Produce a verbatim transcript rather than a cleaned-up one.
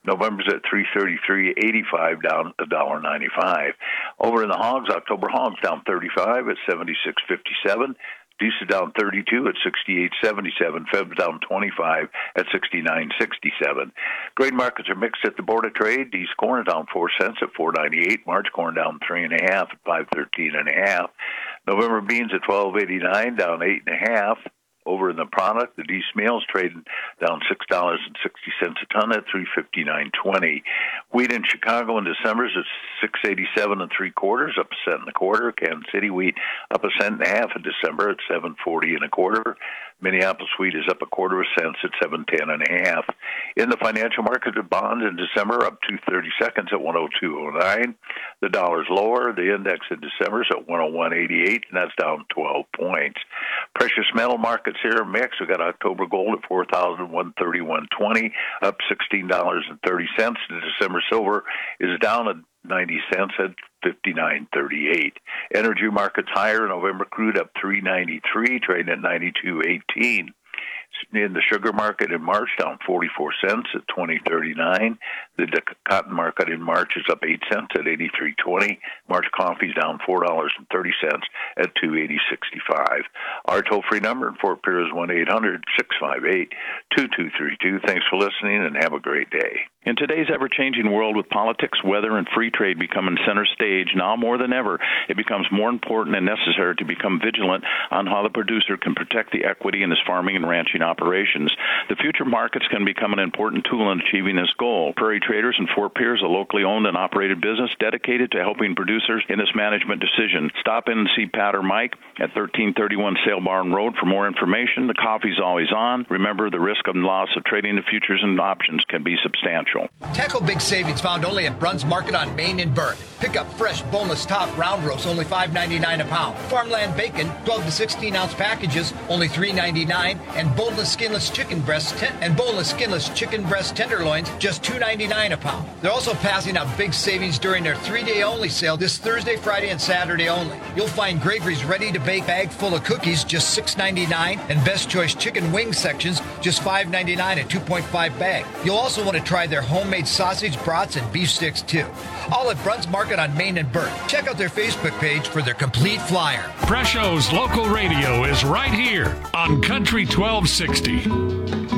November's at three thirty-three eighty-five, down one dollar ninety-five. Over in the hogs, October hogs down thirty-five at seventy-six fifty-seven. Diesel down thirty-two at sixty-eight seventy-seven. Feb's down twenty-five at sixty-nine sixty-seven. Grain markets are mixed at the Board of Trade. Diesel corn is down four cents at four ninety-eight. March corn down three and a half at five thirteen and a half. November beans at twelve eighty-nine, down eight and a half. Over in the product, the Diesel meal's trading down six dollars and sixty cents a ton at three fifty-nine twenty. Wheat in Chicago in December is at six eighty-seven and three quarters, up a cent and a quarter. Kansas City wheat up a cent and a half in December at seven forty and a quarter. Minneapolis wheat is up a quarter of a cent at seven ten and a half. In the financial market, the bonds in December up two thirty seconds at one oh two oh nine. The dollar's lower. The index in December is at one oh one eighty-eight, and that's down twelve points. Precious metal markets here are mixed. We got October gold at four thousand one hundred thirty-one twenty, up sixteen dollars and thirty cents. The December silver is down at ninety cents at fifty-nine thirty-eight. Energy markets higher. November crude up three ninety-three, trading at ninety-two eighteen. In the sugar market in March, down forty-four cents at twenty thirty-nine. The cotton market in March is up eight cents at eighty-three twenty. March coffee's down four dollars and thirty cents at two eighty sixty-five. Our toll-free number in Fort Pierce is one eight hundred six five eight two two three two. Thanks for listening, and have a great day. In today's ever-changing world, with politics, weather, and free trade becoming center stage, now more than ever, it becomes more important and necessary to become vigilant on how the producer can protect the equity in his farming and ranching operations. The future markets can become an important tool in achieving this goal. Prairie Traders in Fort Pierce, a locally owned and operated business dedicated to helping producers in this management decision. Stop in and see Pat or Mike at thirteen thirty-one Sale Barn Road for more information. The coffee's always on. Remember, the risk and loss of trading the futures and options can be substantial. Tackle big savings found only at Bruns Market on Main and Burke. Pick up fresh, boneless top round roast, only five ninety-nine a pound. Farmland bacon, twelve to sixteen ounce packages, only three ninety-nine. And boneless, skinless chicken breast ten- and boneless, skinless chicken breast tenderloins, just two ninety-nine a pound. They're also passing out big savings during their three-day only sale this Thursday, Friday, and Saturday only. You'll find Gregory's ready-to-bake bag full of cookies, just six ninety-nine, and Best Choice chicken wing sections, just five ninety-nine a two point five bag. You'll also want to try their homemade sausage, brats, and beef sticks, too. All at Bruns Market on Main and Burke. Check out their Facebook page for their complete flyer. Presho's Local Radio is right here on Country twelve sixty.